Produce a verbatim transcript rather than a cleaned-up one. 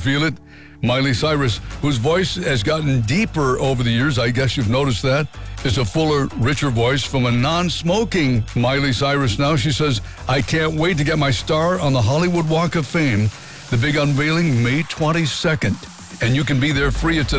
feel it? Miley Cyrus, whose voice has gotten deeper over the years, I guess you've noticed that, is a fuller, richer voice from a non-smoking Miley Cyrus now. She says, I can't wait to get my star on the Hollywood Walk of Fame. The big unveiling, May twenty-second. And you can be there free. It's